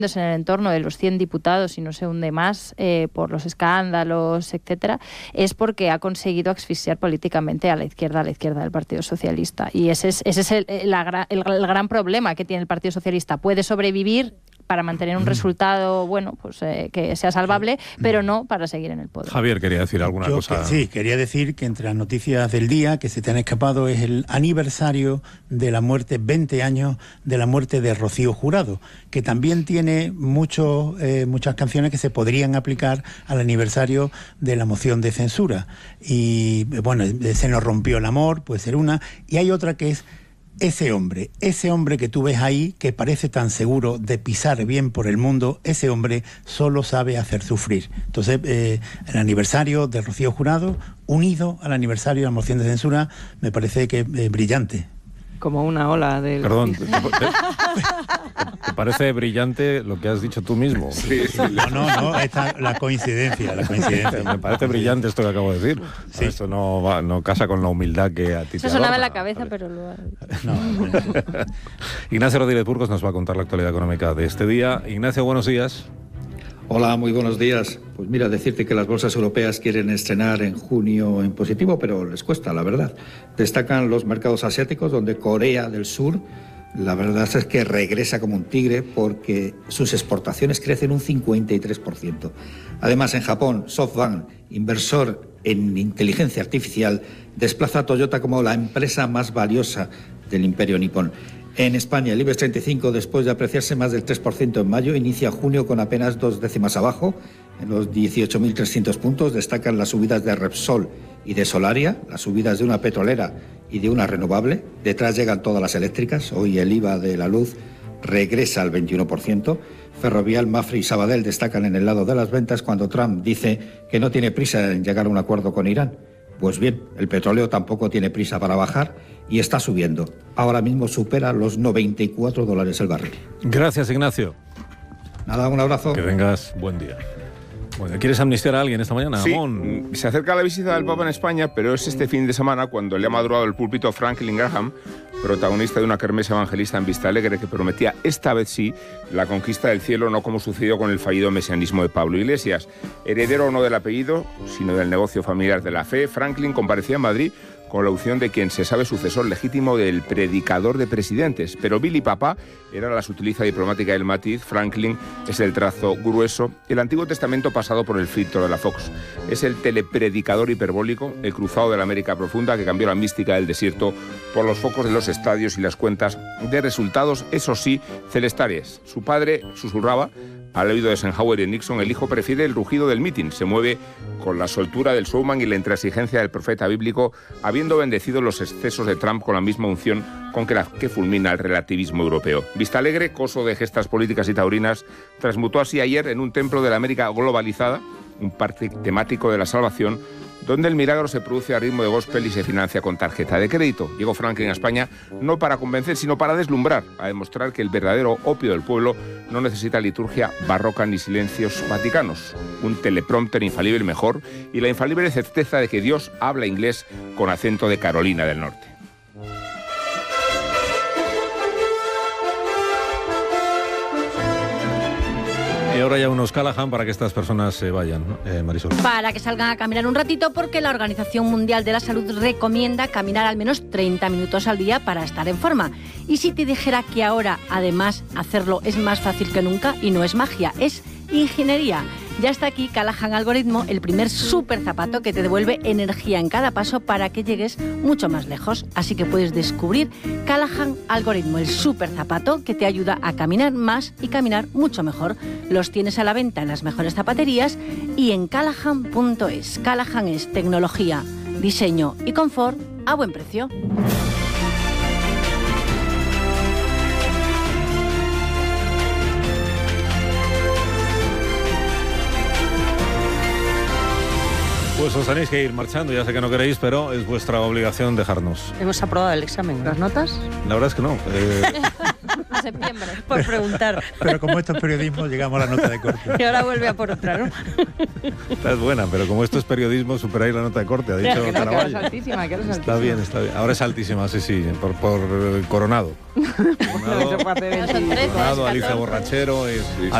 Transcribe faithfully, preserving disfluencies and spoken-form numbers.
en el entorno de los cien diputados y no se hunde más eh, por los escándalos, etcétera, es porque ha conseguido asfixiar políticamente a la izquierda, a la izquierda del Partido Socialista. Y ese es, ese es el, la, el, el gran problema que tiene el Partido Socialista. Puede sobrevivir para mantener un resultado, bueno, pues eh, que sea salvable, pero no para seguir en el poder. Javier quería decir alguna Yo cosa. Que, sí, quería decir que entre las noticias del día que se te han escapado es el aniversario de la muerte, veinte años de la muerte de Rocío Jurado, que también tiene muchos, eh, muchas canciones que se podrían aplicar al aniversario de la moción de censura. Y bueno, Se nos rompió el amor, puede ser una, y hay otra que es Ese hombre, ese hombre que tú ves ahí, que parece tan seguro de pisar bien por el mundo, ese hombre solo sabe hacer sufrir. Entonces, eh, el aniversario de Rocío Jurado, unido al aniversario de la moción de censura, me parece que es eh, brillante. Como una ola del... Perdón, ¿te, te, te parece brillante lo que has dicho tú mismo? Sí, sí. No, no, no, esta, la coincidencia, la coincidencia. Me parece brillante esto que acabo de decir. Sí. Esto no, va, no casa con la humildad que a ti Eso te sonaba adorna. en la cabeza, pero luego... No. Ignacio Rodríguez Burgos nos va a contar la actualidad económica de este día. Ignacio, buenos días. Hola, muy buenos días. Pues mira, decirte que las bolsas europeas quieren estrenar en junio en positivo, pero les cuesta, la verdad. Destacan los mercados asiáticos, donde Corea del Sur, la verdad es que regresa como un tigre porque sus exportaciones crecen un cincuenta y tres por ciento. Además, en Japón, SoftBank, inversor en inteligencia artificial, desplaza a Toyota como la empresa más valiosa del imperio nipón. En España, el IBEX treinta y cinco, después de apreciarse más del tres por ciento en mayo, inicia junio con apenas dos décimas abajo. En los dieciocho mil trescientos puntos destacan las subidas de Repsol y de Solaria, las subidas de una petrolera y de una renovable. Detrás llegan todas las eléctricas. Hoy el I V A de la luz regresa al veintiuno por ciento. Ferrovial, Mafre y Sabadell destacan en el lado de las ventas cuando Trump dice que no tiene prisa en llegar a un acuerdo con Irán. Pues bien, el petróleo tampoco tiene prisa para bajar y está subiendo. Ahora mismo supera los noventa y cuatro dólares el barril. Gracias, Ignacio. Nada, un abrazo. Que tengas buen día. Bueno, ¿quieres amnistiar a alguien esta mañana, Sí, Amón? se acerca la visita del Papa en España, pero es este fin de semana cuando le ha madurado el púlpito Franklin Graham, protagonista de una kermés evangelista en Vistalegre que prometía, esta vez sí, la conquista del cielo, no como sucedió con el fallido mesianismo de Pablo Iglesias. Heredero no del apellido, sino del negocio familiar de la fe, Franklin comparecía en Madrid con la opción de quien se sabe sucesor legítimo del predicador de presidentes. Pero Billy Papa era la sutileza diplomática del matiz, Franklin es el trazo grueso, el Antiguo Testamento pasado por el filtro de la Fox. Es el telepredicador hiperbólico, el cruzado de la América profunda que cambió la mística del desierto por los focos de los estadios y las cuentas de resultados, eso sí, celestales. Su padre susurraba al oído de Eisenhower y Nixon, el hijo prefiere el rugido del mitin, se mueve con la soltura del showman y la intransigencia del profeta bíblico, habiendo bendecido los excesos de Trump con la misma unción con que la que fulmina el relativismo europeo. Vistalegre, coso de gestas políticas y taurinas, transmutó así ayer en un templo de la América globalizada, un parque temático de la salvación, donde el milagro se produce a ritmo de gospel y se financia con tarjeta de crédito. Llegó Franklin a España no para convencer, sino para deslumbrar, a demostrar que el verdadero opio del pueblo no necesita liturgia barroca ni silencios vaticanos. Un teleprompter infalible mejor y la infalible certeza de que Dios habla inglés con acento de Carolina del Norte. Y ahora ya unos Callahan para que estas personas se vayan, ¿no? eh, Marisol. Para que salgan a caminar un ratito, porque la Organización Mundial de la Salud recomienda caminar al menos treinta minutos al día para estar en forma. Y si te dijera que ahora, además, hacerlo es más fácil que nunca, y no es magia, es ingeniería. Ya está aquí Callahan Algoritmo, el primer súper zapato que te devuelve energía en cada paso para que llegues mucho más lejos. Así que puedes descubrir Callahan Algoritmo, el súper zapato que te ayuda a caminar más y caminar mucho mejor. Los tienes a la venta en las mejores zapaterías y en callahan punto es. Callahan es tecnología, diseño y confort a buen precio. Pues os tenéis que ir marchando, ya sé que no queréis, pero es vuestra obligación dejarnos. Hemos aprobado el examen. ¿Las notas? La verdad es que no. Eh... En septiembre. Por preguntar. Pero como esto es periodismo, llegamos a la nota de corte. Y ahora vuelve a por otra, ¿no? Esta es buena, pero como esto es periodismo, superáis la nota de corte, ha dicho Que no, que ahora Caraballo. es altísima, que ahora es Está altísima. bien, está bien. Ahora es altísima, sí, sí, por, por eh, Coronado. Bueno, eso fue hace Son veinte. trece, Coronado, Alicia catorce. Borrachero. Es,